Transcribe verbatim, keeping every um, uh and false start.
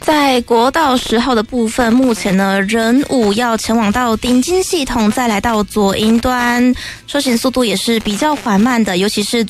在国道十号的部分，目前呢，仁武要前往到顶金系统，再来到左营端，车行速度也是比较缓慢的，尤其是